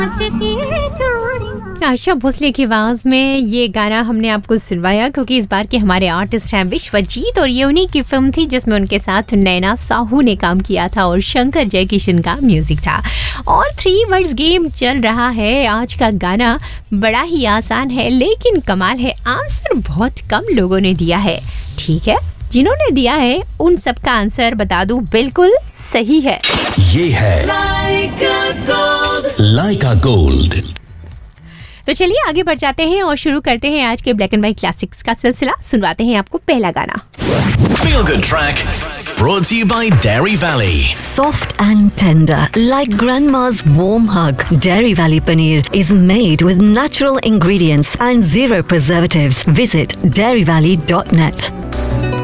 आशा भोसले की आवाज में ये गाना हमने आपको सुनवाया क्योंकि इस बार के हमारे आर्टिस्ट हैं विश्वजीत और ये उन्हीं की फिल्म थी जिसमें उनके साथ नैना साहू ने काम किया था और शंकर जयकिशन का म्यूजिक था। और 3 वर्ड्स गेम चल रहा है। आज का गाना बड़ा ही आसान है लेकिन कमाल है, आंसर बहुत कम लोगों ने दिया है। ठीक है, जिन्होंने दिया है उन सबका आंसर बता दूं बिल्कुल सही है। ये है लाइका गोल्ड। तो चलिए आगे बढ़ जाते हैं और शुरू करते हैं आज के ब्लैक एंड व्हाइट क्लासिक्स का सिलसिला। सुनवाते हैं आपको पहला गाना। Feel Good Track brought to you by Dairy Valley. Soft and tender, like grandma's warm hug. Dairy Valley paneer is made with natural ingredients and zero preservatives. Visit dairyvalley.net.